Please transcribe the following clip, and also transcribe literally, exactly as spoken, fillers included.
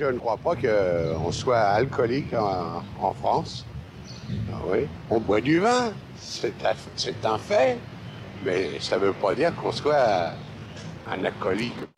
Je ne crois pas qu'on soit alcoolique en, en France. Ah oui. On boit du vin, c'est un fait, mais ça ne veut pas dire qu'on soit un alcoolique.